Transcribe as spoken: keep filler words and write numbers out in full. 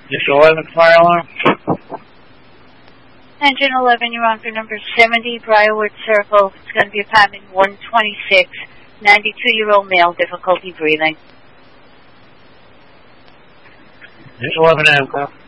Just eleven fire alarm. Engine eleven, you're on for number seventy, Briarwood Circle. It's going to be apartment one twenty-six, ninety-two-year-old male, difficulty breathing. Just eleven A M, call.